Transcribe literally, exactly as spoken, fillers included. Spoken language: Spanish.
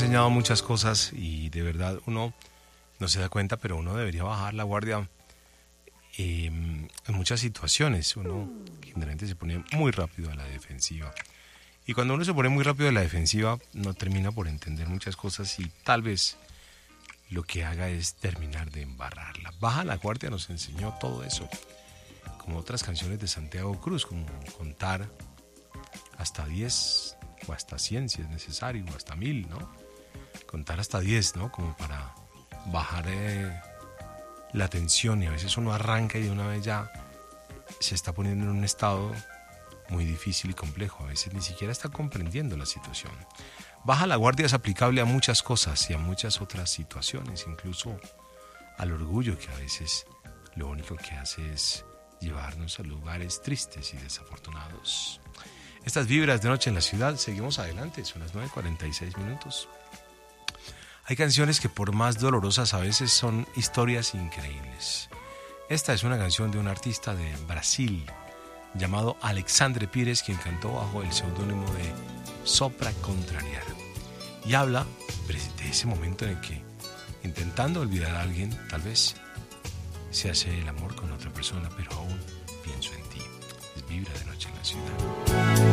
enseñado muchas cosas y de verdad uno no se da cuenta, pero uno debería bajar la guardia eh, en muchas situaciones. Uno generalmente se pone muy rápido a la defensiva. Y cuando uno se pone muy rápido a la defensiva, no termina por entender muchas cosas y tal vez lo que haga es terminar de embarrarla. Baja la guardia nos enseñó todo eso. Como otras canciones de Santiago Cruz, como contar hasta diez o hasta cien si es necesario, o hasta mil, ¿no? Contar hasta diez, ¿no? Como para bajar eh, la tensión, y a veces uno arranca y de una vez ya se está poniendo en un estado muy difícil y complejo, a veces ni siquiera está comprendiendo la situación. Baja la guardia es aplicable a muchas cosas y a muchas otras situaciones, incluso al orgullo, que a veces lo único que hace es llevarnos a lugares tristes y desafortunados. Estas vibras de Noche en la Ciudad, seguimos adelante, son las nueve cuarenta y seis minutos. Hay canciones que por más dolorosas a veces son historias increíbles. Esta es una canción de un artista de Brasil llamado Alexandre Pires, quien cantó bajo el seudónimo de Sopra Contrariar. Y habla de ese momento en el que, intentando olvidar a alguien, tal vez se hace el amor con otra persona, pero aún pienso en ti. Es Vibra de Noche en la Ciudad.